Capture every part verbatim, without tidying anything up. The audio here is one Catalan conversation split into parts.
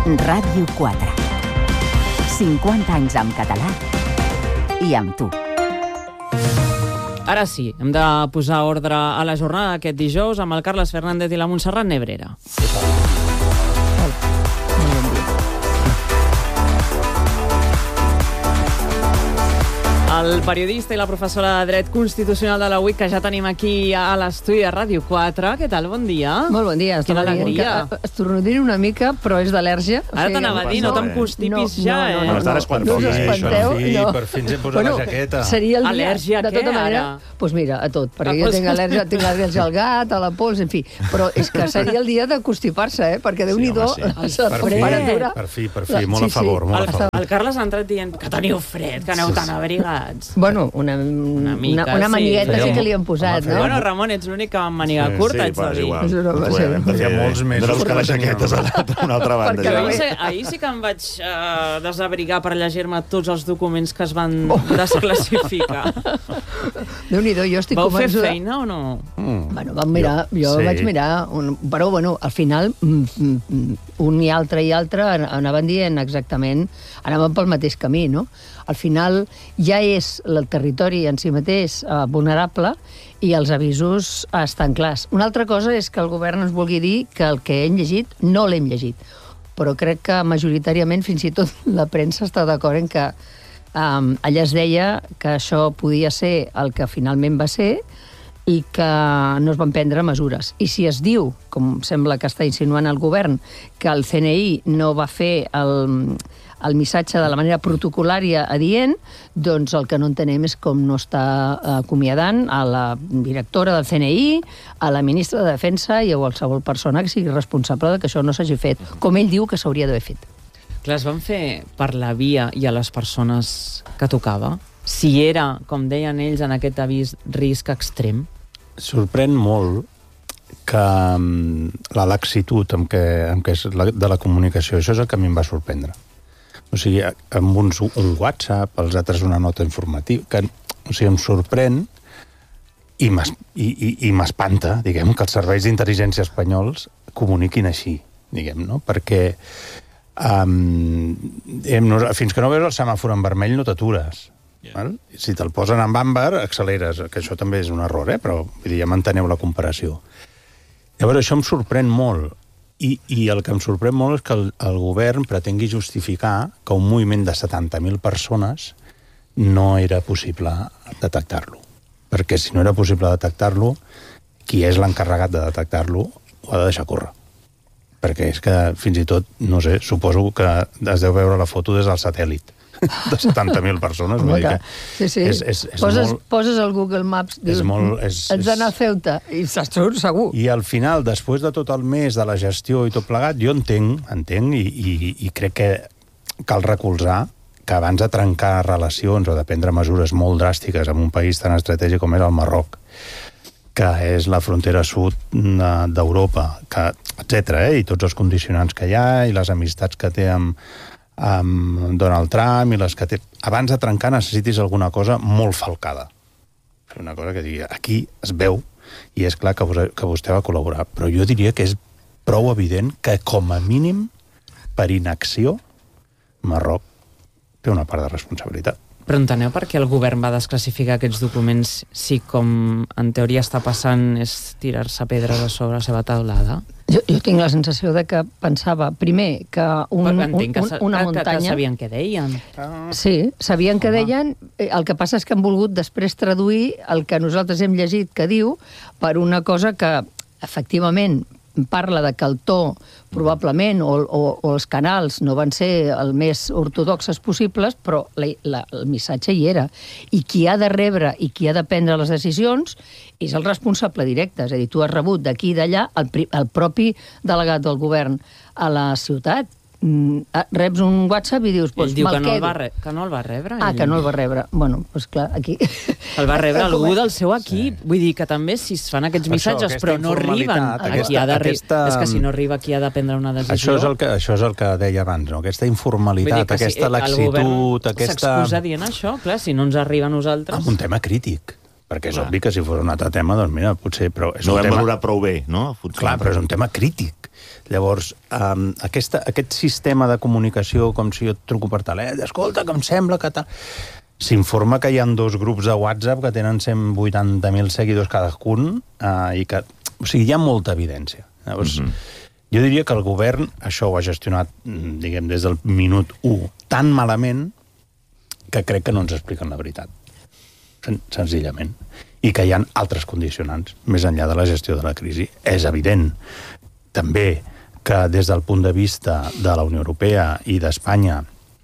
Ràdio quatre. cinquanta anys en català i amb tu. Ara sí, hem de posar ordre a la jornada aquest dijous amb el Carles Fernández i la Montserrat Nebrera. El periodista i la professora de Dret Constitucional de la U I C, que ja tenim aquí a l'estudi de Ràdio quatre. Què tal? Bon dia. Molt bon dia. Quina alegria. Estornudint una mica, però és d'al·lèrgia. Ara t'anava a dir, no te'n constipis ja, eh? No, no, quan no us espanteu. per fi ens hem posat la jaqueta. Seria el dia, Al·lèrgia de a què, tota manera. ara? Doncs mira, a tot, perquè jo tinc al·lèrgia, tinc al·lèrgia al gat, a la pols, en fi. Però és que seria el dia de constipar-se, eh? Perquè Déu-n'hi-do, la temperatura... Per fi, per fi, molt a favor, molt a favor. El Carles ha entrat dient que teniu fred, que aneu tan abrigats. Bueno, una, una, mica, una, una manigueta sí. sí que li han posat, no? Bueno, Ramon, ets l'únic que va amb màniga curta, ets de dir. És una cosa. Feia molts mesos. No buscar les jaquetes a una altra banda. Perquè Jo la ahir, sí- ahir sí que em vaig uh, desabrigar per llegir-me tots els documents que es van desclassificar. Déu-n'hi-do, jo estic Vau fer convençuda... feina o no? Mm. Bueno, vam mirar, jo Sí. vaig mirar, un, però bueno, al final mm, mm, un i altre i altre an- anaven dient exactament, anaven pel mateix camí, no? Al final ja és el territori en si mateix eh, vulnerable i els avisos estan clars. Una altra cosa és que el govern ens vulgui dir que el que hem llegit no l'hem llegit, però crec que majoritàriament fins i tot la premsa està d'acord en que um, allà es deia que això podia ser el que finalment va ser i que no es van prendre mesures. I si es diu, com sembla que està insinuant el govern, que el C N I no va fer el, el missatge de la manera protocolària adient, doncs el que no entenem és com no està acomiadant a la directora del C N I, a la ministra de Defensa i a qualsevol persona que sigui responsable de que això no s'hagi fet, com ell diu que s'hauria d'haver fet. Clar, es van fer per la via i a les persones que tocava? Si era, com deien ells, en aquest avís risc extrem? Sorprèn molt que um, la laxitud amb què, amb què és la, de la comunicació, això és el que a mi em va sorprendre. O sigui, amb uns un WhatsApp, els altres una nota informativa, que, o sigui, em sorprèn i m'es- i, i, i m'espanta, diguem, que els serveis d'intel·ligència espanyols comuniquin així, diguem, no? Perquè um, hem, no, fins que no veus el semàfor en vermell no t'atures. Yeah. Val? Si te'l posen en àmbar, acceleres, que això també és un error, eh? Però vull dir, ja m'enteneu la comparació. Llavors, això em sorprèn molt. I, i el que em sorprèn molt és que el, el govern pretengui justificar que un moviment de setanta mil persones no era possible detectar-lo. Perquè si no era possible detectar-lo, qui és l'encarregat de detectar-lo ho ha de deixar córrer. Perquè és que, fins i tot, no sé, suposo que es deu veure la foto des del satèl·lit de setanta mil persones. Vull dir que sí, sí. És, és, és poses, molt... poses el Google Maps, dius, és molt- és- ets d'anar a és- Ceuta, i se'n surt segur. I al final, després de tot el mes de la gestió i tot plegat, jo entenc, entenc i, i, i crec que cal recolzar que abans de trencar relacions o de prendre mesures molt dràstiques en un país tan estratègic com és el Marroc, que és la frontera sud d'Europa, que etcètera, eh? I tots els condicionants que hi ha i les amistats que té amb, amb Donald Trump i les que té... Abans de trencar necessitis alguna cosa molt falcada. Una cosa que digui, aquí es veu i és clar que, vos, que vostè va col·laborar, però jo diria que és prou evident que com a mínim per inacció Marroc té una part de responsabilitat. Però enteneu per què el govern va desclassificar aquests documents si, com en teoria està passant, és tirar-se pedres a sobre la seva taulada? Jo, jo tinc la sensació de que pensava, primer, que un, un, Entenc que, un, una que, muntanya... que sabien què deien. Sí, sabien què Home. deien. El que passa és que han volgut després traduir el que nosaltres hem llegit que diu per una cosa que, efectivament, parla de que el to probablement o, o, o els canals no van ser el més ortodoxes possibles, però la, la, el missatge hi era. I qui ha de rebre i qui ha de prendre les decisions és el responsable directe. És a dir, tu has rebut d'aquí i d'allà el, pri- el propi delegat del govern a la ciutat. Mm, reps un WhatsApp i dius... Ell Pues, diu que me'l no, el quedo. va re, que no el va rebre. Ah, ell. que no el va rebre. Bueno, doncs clar, aquí... El va rebre algú del seu equip. Sí. Vull dir que també si es fan aquests Per missatges això, però no arriben informalitat, a aquesta- qui ha de ri- aquesta- És que si no arriba qui ha de prendre una decisió... Això és el que, això és el que deia abans, no? Aquesta informalitat, que aquesta el laxitud, govern aquesta... s'excusa dient això, clar, si no ens arriba a nosaltres... Amb un tema crític. Perquè és Clar. obvi que si fos un altre tema, doncs mira, potser... Però és no un vam tema... valorar prou bé, no? Potser. Clar, però és un tema crític. Llavors, um, aquesta, aquest sistema de comunicació, com si jo et truco per telèfon, escolta, que em sembla que tal... S'informa que hi ha dos grups de WhatsApp que tenen cent vuitanta mil seguidors cadascun uh, i que... O sigui, hi ha molta evidència. Llavors, mm-hmm. jo diria que el govern això ho ha gestionat, diguem, des del minut u tan malament que crec que no ens expliquen la veritat. Sen senzillament. I que hi ha altres condicionants, més enllà de la gestió de la crisi. És evident, també, que des del punt de vista de la Unió Europea i d'Espanya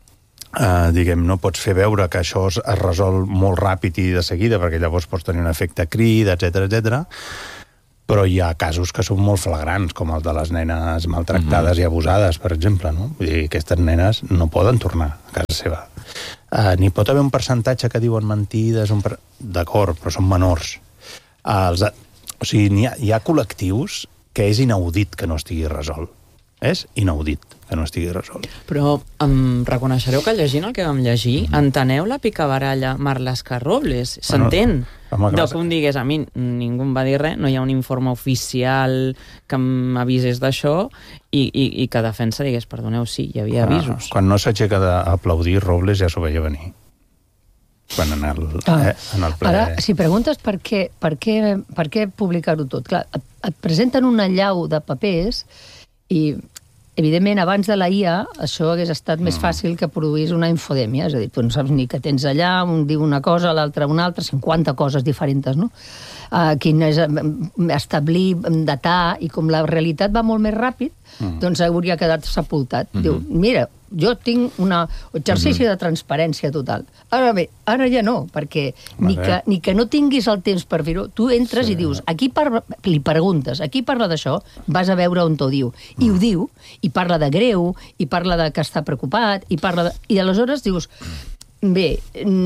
Uh, diguem, no pots fer veure que això es, es resol molt ràpid i de seguida, perquè llavors pots tenir un efecte crida, etcètera, etcètera. Però hi ha casos que són molt flagrants, com el de les nenes maltractades uh-huh. i abusades, per exemple, no? Vull dir, aquestes nenes no poden tornar a casa seva. Uh, N'hi pot haver un percentatge que diuen mentides, un per... d'acord, però són menors. Uh, els... O sigui, hi ha, hi ha col·lectius que és inaudit que no estigui resolt. És inaudit que no estigui resolt. Però em reconeixereu que llegint el que vam llegir, mm. enteneu la picabaralla Marlaska-Robles? S'entén? Bueno, de com digués, a mi ningú em va dir res, no hi ha un informe oficial que m'avisés d'això i, i, i que defensa digués, perdoneu, sí, hi havia avisos. Ah, quan no s'aixeca d'aplaudir Robles ja s'ho veia venir. Quan en el, ah, eh, en el ple... Ara, si preguntes per què, per què, per què publicar-ho tot, clar, et, et presenten una llau de papers i, evidentment, abans de la I A, això hagués estat més fàcil que produís una infodèmia, és a dir, tu no saps ni què tens allà, un diu una cosa, l'altre una altra, cinquanta coses diferents, no? Uh, quin és establir, datar, i com la realitat va molt més ràpid, mm. doncs hauria quedat sepultat. Mm-hmm. Diu, mira, jo tinc un exercici mm-hmm. de transparència total. Ara bé, ara ja no, perquè ni que, ni que no tinguis el temps per fer-ho, tu entres sí. i dius, aquí parla, li preguntes, aquí parla d'això, vas a veure on t'ho diu. I mm. ho diu, i parla de greu, i parla de que està preocupat, i parla de... I aleshores dius, bé,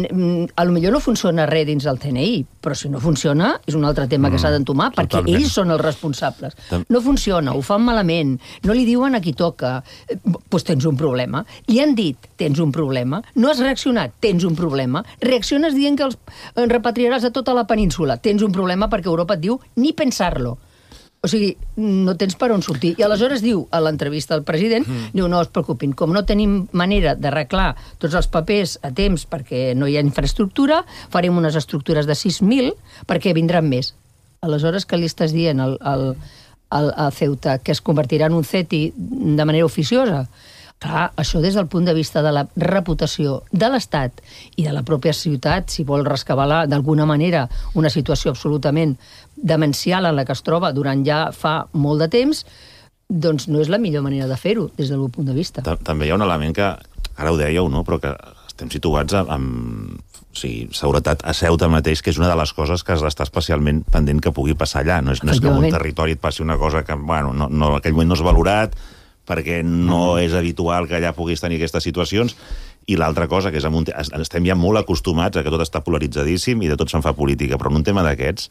a lo millor no funciona res dins del C N I, però si no funciona és un altre tema que s'ha d'entomar, mm, perquè totalment. Ells són els responsables. No funciona, ho fan malament, no li diuen a qui toca, doncs tens un problema. Li han dit, tens un problema, no has reaccionat, tens un problema, reacciones dient que els repatriaràs a tota la península, tens un problema perquè Europa et diu ni pensar-lo. O sigui, no tens per on sortir. I aleshores diu, a l'entrevista del president, mm. diu, no es preocupin, com no tenim manera d'arreglar tots els papers a temps perquè no hi ha infraestructura, farem unes estructures de sis mil perquè vindran més. Aleshores, què li estàs dient al, al, al, al Ceuta? Que es convertirà en un C E T I de manera oficiosa? Clar, això des del punt de vista de la reputació de l'Estat i de la pròpia ciutat, si vol rescabalar d'alguna manera una situació absolutament demencial en la que es troba durant ja fa molt de temps, doncs no és la millor manera de fer-ho des del meu punt de vista. També hi ha un element que, ara ho dèieu, no? Però que estem situats amb o sigui, seguretat a Ceuta mateix, que és una de les coses que has d'estar especialment pendent que pugui passar allà. No és, no és que en un territori et passi una cosa que, bueno, no, no, en aquell moment no és valorat, perquè no és habitual que allà puguis tenir aquestes situacions, i l'altra cosa, que és un, estem ja molt acostumats a que tot està polaritzadíssim i de tot se'n fa política, però en un tema d'aquests,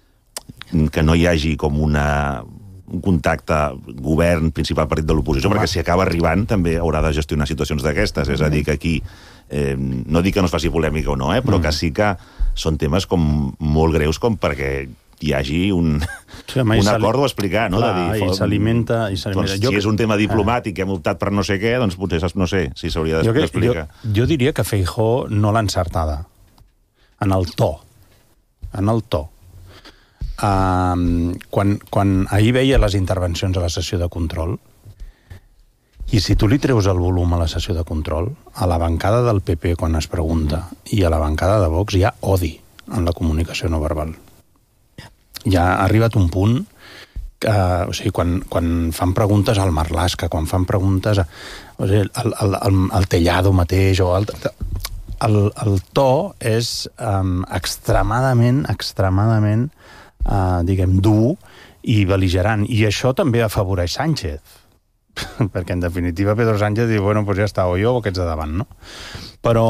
que no hi hagi com una, un contacte govern, principal partit de l'oposició, perquè si acaba arribant també haurà de gestionar situacions d'aquestes, és a dir, que aquí, eh, no dic que no es faci polèmica o no, eh, però que sí que són temes com molt greus com perquè hi hagi un, sí, home, un acord o explicar, no? Clar, de dir, i s'alimenta... Doncs, si és un tema diplomàtic que hem optat per no sé què, doncs potser no sé si s'hauria d'explicar. Jo, jo diria que Feijóo no l'ha encertada en el to. En el to. Um, quan, quan ahir veia les intervencions a la sessió de control, i si tu li treus el volum a la sessió de control, a la bancada del P P quan es pregunta i a la bancada de Vox hi ha odi en la comunicació no verbal. Ja ha arribat un punt que, o sigui, quan, quan fan preguntes al Marlaska, quan fan preguntes a, o sigui, al, al, al, al Tellado mateix, o al, el, el to és um, extremadament, extremadament, uh, diguem, dur i bel·ligerant. I això també afavoreix Sánchez, perquè en definitiva Pedro Sánchez diu, bueno, pues ja està, o jo o aquests de davant, no? Però...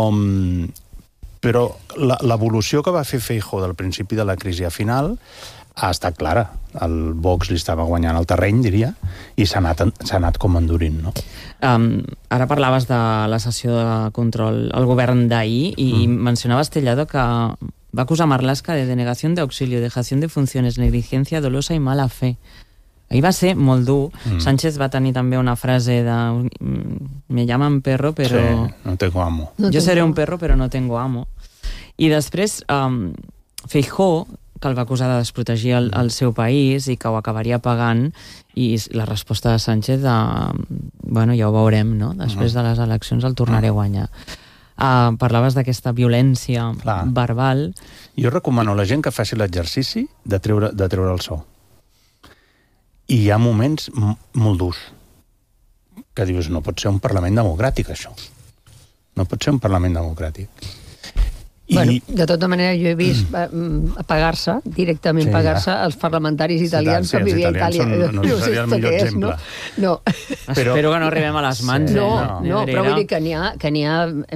Però l'evolució que va fer Feijóo del principi de la crisi a final ha estat clara. El Vox li estava guanyant el terreny, diria, i s'ha anat, s'ha anat com endurint, no? Um, ara parlaves de la sessió de control al govern d'ahir i mm. mencionaves, Tellado, que va acusar Marlaska de denegación de auxilio, dejación de funciones, negligencia dolosa i mala fe. Ahir va ser molt dur. Mm. Sánchez va tenir també una frase de me llaman perro, però... Sí, no tengo amo. No jo seré un perro, però no tengo amo. I després, um, Feijóo, que el va acusar de desprotegir el, el seu país i que ho acabaria pagant, i la resposta de Sánchez de, bueno, ja ho veurem, no? Després de les eleccions el tornaré a guanyar. Uh, parlaves d'aquesta violència Clar. verbal. Jo recomano a la gent que faci l'exercici de treure, de treure el so. I hi ha moments molt durs que dius, no pot ser un Parlament democràtic, això. No pot ser un Parlament democràtic. I... Bueno, de tota manera, jo he vist apagar-se, directament sí, pagar-se ja. els parlamentaris italians sí, que vivien a Itàlia. Són, no, no seria el millor és, exemple. No? no. Però... Espero que no arribem a les mans. No, eh? no, no però vull dir que n'hi ha, que n'hi ha